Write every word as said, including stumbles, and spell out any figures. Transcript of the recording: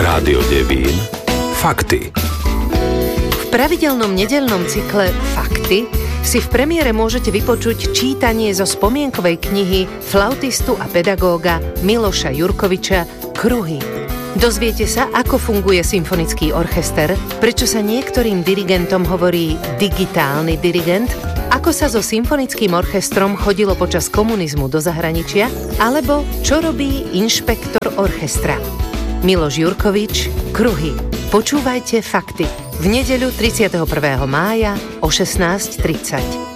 Rádio Devín. Fakty. V pravidelnom nedeľnom cykle Fakty si v premiére môžete vypočuť čítanie zo spomienkovej knihy flautistu a pedagóga Miloša Jurkoviča Kruhy. Dozviete sa, ako funguje symfonický orchester, prečo sa niektorým dirigentom hovorí digitálny dirigent, ako sa so symfonickým orchestrom chodilo počas komunizmu do zahraničia, alebo čo robí inšpektor orchestra. Miloš Jurkovič, Kruhy. Počúvajte Fakty v nedeľu tridsiateho prvého mája o šestnásť tridsať.